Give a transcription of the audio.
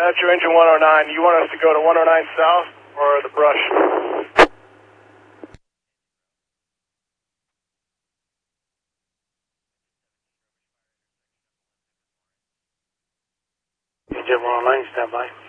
That's your engine 109. You want us to go to 109 south or the brush? Engine 109, stand by.